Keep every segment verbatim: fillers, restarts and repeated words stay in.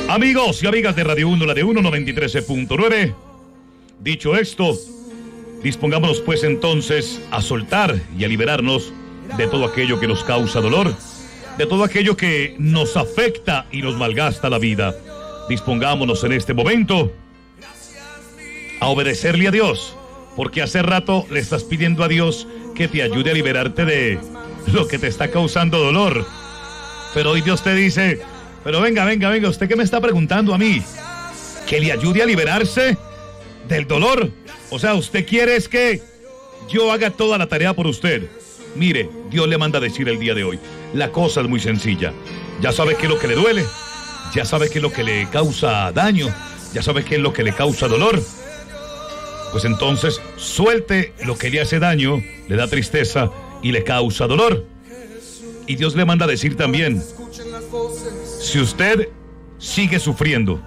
Amigos y amigas de Radio uno, la de uno noventa y tres punto nueve. Dicho esto, dispongámonos pues entonces a soltar y a liberarnos de todo aquello que nos causa dolor, de todo aquello que nos afecta y nos malgasta la vida. Dispongámonos en este momento a obedecerle a Dios, porque hace rato le estás pidiendo a Dios que te ayude a liberarte de lo que te está causando dolor. Pero hoy Dios te dice, pero venga, venga, venga, ¿usted qué me está preguntando a mí? ¿Que le ayude a liberarse del dolor? O sea, ¿usted quiere es que yo haga toda la tarea por usted? Mire, Dios le manda a decir el día de hoy, la cosa es muy sencilla. Ya sabe qué es lo que le duele, ya sabe qué es lo que le causa daño, ya sabe qué es lo que le causa dolor. Pues entonces suelte lo que le hace daño, le da tristeza y le causa dolor. Y Dios le manda a decir también, si usted sigue sufriendo,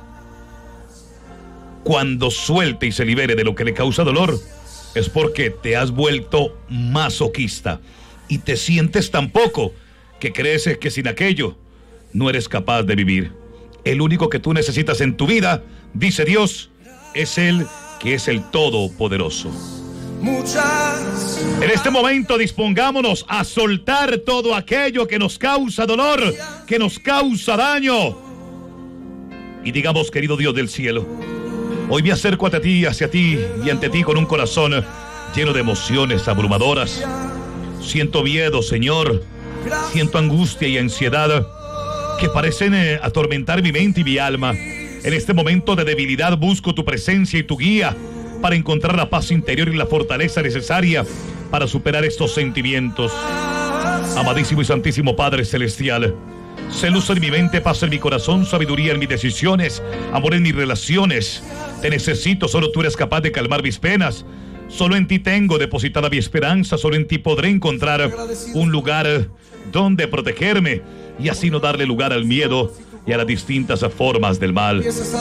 cuando suelte y se libere de lo que le causa dolor, es porque te has vuelto masoquista y te sientes tan poco que crees que sin aquello no eres capaz de vivir. El único que tú necesitas en tu vida, dice Dios, es Él que es el Todopoderoso. Muchas. En este momento dispongámonos a soltar todo aquello que nos causa dolor, que nos causa daño. Y digamos, querido Dios del cielo, hoy me acerco hacia ti, hacia ti y ante ti con un corazón lleno de emociones abrumadoras. Siento miedo, Señor. Siento angustia y ansiedad que parecen eh, atormentar mi mente y mi alma. En este momento de debilidad busco tu presencia y tu guía para encontrar la paz interior y la fortaleza necesaria para superar estos sentimientos. Amadísimo y santísimo Padre Celestial, sé luz en mi mente, paz en mi corazón, sabiduría en mis decisiones, amor en mis relaciones. Te necesito, solo tú eres capaz de calmar mis penas. Solo en ti tengo depositada mi esperanza, solo en ti podré encontrar un lugar donde protegerme y así no darle lugar al miedo y a las distintas formas del mal.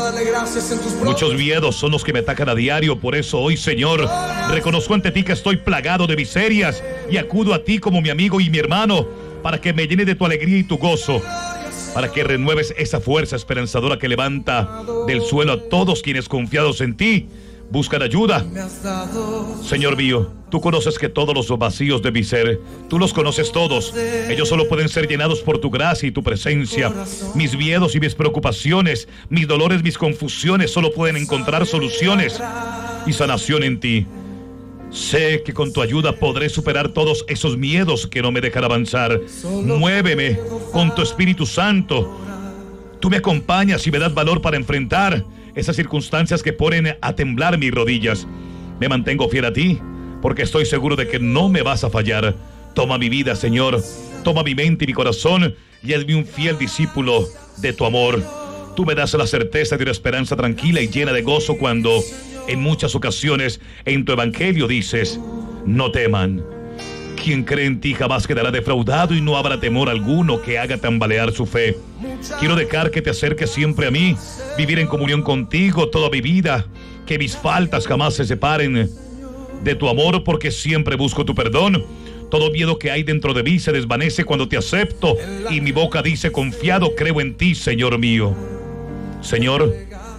Muchos miedos son los que me atacan a diario, por eso hoy, Señor, reconozco ante ti que estoy plagado de miserias y acudo a ti como mi amigo y mi hermano para que me llene de tu alegría y tu gozo, para que renueves esa fuerza esperanzadora que levanta del suelo a todos quienes confiados en ti buscan ayuda. Señor mío, tú conoces que todos los vacíos de mi ser, tú los conoces todos. Ellos solo pueden ser llenados por tu gracia y tu presencia. Mis miedos y mis preocupaciones, mis dolores, mis confusiones solo pueden encontrar soluciones y sanación en ti. Sé que con tu ayuda podré superar todos esos miedos que no me dejan avanzar. Muéveme con tu Espíritu Santo. Tú me acompañas y me das valor para enfrentar esas circunstancias que ponen a temblar mis rodillas. Me mantengo fiel a ti, porque estoy seguro de que no me vas a fallar. Toma mi vida, Señor. Toma mi mente y mi corazón y hazme un fiel discípulo de tu amor. Tú me das la certeza de una esperanza tranquila y llena de gozo cuando en muchas ocasiones en tu evangelio dices, no teman. Quien cree en ti jamás quedará defraudado y no habrá temor alguno que haga tambalear su fe. Quiero dejar que te acerques siempre a mí, vivir en comunión contigo toda mi vida, que mis faltas jamás se separen de tu amor, porque siempre busco tu perdón. Todo miedo que hay dentro de mí se desvanece cuando te acepto y mi boca dice confiado, creo en ti, Señor mío. Señor,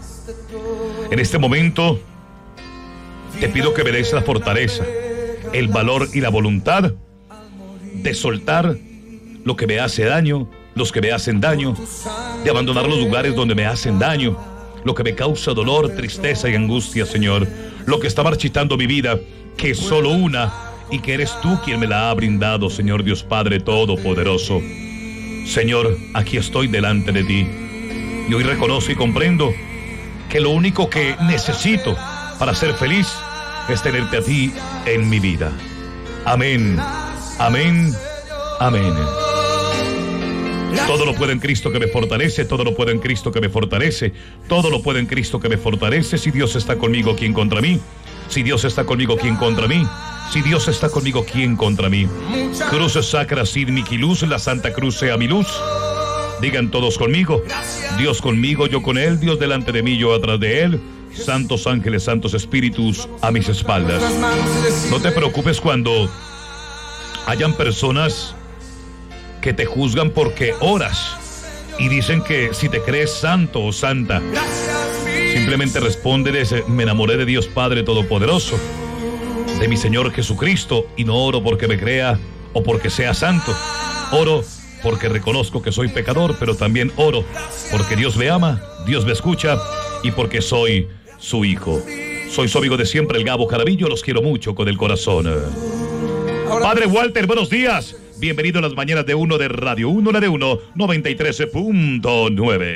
en este momento te pido que me des la fortaleza, el valor y la voluntad de soltar lo que me hace daño, los que me hacen daño, de abandonar los lugares donde me hacen daño, lo que me causa dolor, tristeza y angustia, Señor, lo que está marchitando mi vida, que es solo una y que eres tú quien me la ha brindado, Señor Dios Padre Todopoderoso. Señor, aquí estoy delante de ti y hoy reconozco y comprendo que lo único que necesito para ser feliz es tenerte a ti en mi vida. Amén, amén, amén. Todo lo puedo en Cristo que me fortalece, todo lo puedo en Cristo que me fortalece, todo lo puedo en Cristo que me fortalece. Si Dios está conmigo, ¿quién contra mí? Si Dios está conmigo, ¿quién contra mí? Si Dios está conmigo, ¿quién contra mí? Cruz sacra sid mihi luz, la Santa Cruz sea mi luz. Digan todos conmigo, Dios conmigo, yo con Él, Dios delante de mí, yo atrás de Él. Santos ángeles, santos espíritus a mis espaldas. No te preocupes cuando hayan personas que te juzgan porque oras Y dicen que si te crees santo o santa, simplemente respóndeles: me enamoré de Dios Padre Todopoderoso, de mi Señor Jesucristo, y no oro porque me crea o porque sea santo. Oro porque reconozco que soy pecador, pero también oro porque Dios me ama, Dios me escucha y porque soy su hijo. Soy su amigo de siempre, el Gabo Carabillo. Los quiero mucho con el corazón. Ahora, Padre Walter, buenos días. Bienvenido a las mañanas de uno de Radio uno, la de uno, noventa y tres punto nueve.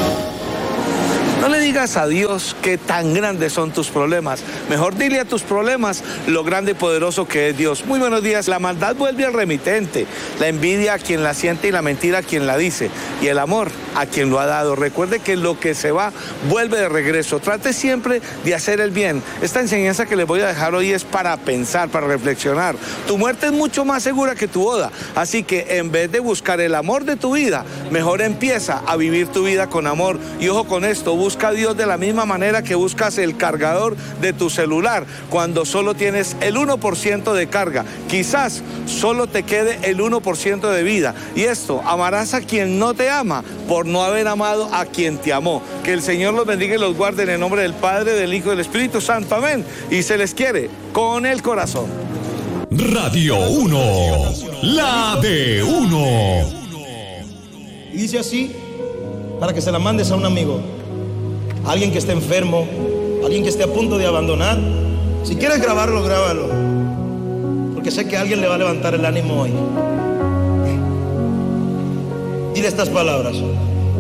No le digas a Dios qué tan grandes son tus problemas. Mejor dile a tus problemas lo grande y poderoso que es Dios. Muy buenos días. La maldad vuelve al remitente, la envidia a quien la siente y la mentira a quien la dice, y el amor a quien lo ha dado. Recuerde que lo que se va vuelve de regreso. Trate siempre de hacer el bien. Esta enseñanza que les voy a dejar hoy es para pensar, para reflexionar. Tu muerte es mucho más segura que tu boda. Así que en vez de buscar el amor de tu vida, mejor empieza a vivir tu vida con amor. Y ojo con esto, busca a Dios de la misma manera que buscas el cargador de tu celular cuando solo tienes el uno por ciento de carga. Quizás solo te quede el uno por ciento de vida. Y esto, amarás a quien no te ama por no haber amado a quien te amó. Que el Señor los bendiga y los guarde en el nombre del Padre, del Hijo y del Espíritu Santo. Amén. Y se les quiere con el corazón. Radio uno, la de uno. Y dice así, para que se la mandes a un amigo, a alguien que esté enfermo, a alguien que esté a punto de abandonar. Si quieres grabarlo, grábalo, porque sé que a alguien le va a levantar el ánimo hoy. Dile estas palabras: